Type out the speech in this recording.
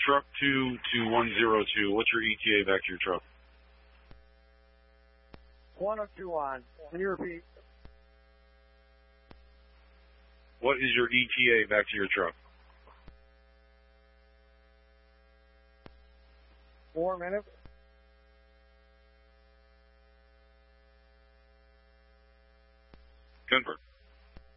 truck 2 to 102. What's your ETA back to your truck? 102 on. Can you repeat? What is your ETA back to your truck? 4 minutes. Confirm.